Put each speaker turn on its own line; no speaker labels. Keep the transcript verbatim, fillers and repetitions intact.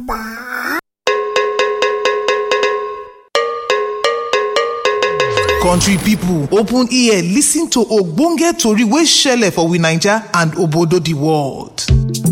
Country people, open ear, listen to ogbonge tori wey shele for we Naija and obodo the world.